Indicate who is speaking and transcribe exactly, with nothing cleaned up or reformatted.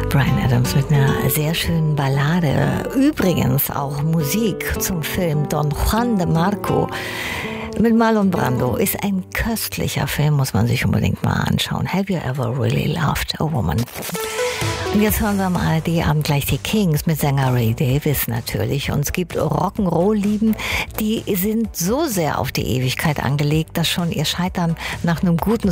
Speaker 1: Bryan Adams mit einer sehr schönen Ballade. Übrigens auch Musik zum Film Don Juan de Marco mit Marlon Brando. Ist ein köstlicher Film, muss man sich unbedingt mal anschauen. Have you ever really loved a woman? Und jetzt hören wir mal die Abend gleich die Kings mit Sänger Ray Davies natürlich. Und es gibt Rock'n'Roll-Lieben, die sind so sehr auf die Ewigkeit angelegt, dass schon ihr Scheitern nach einem guten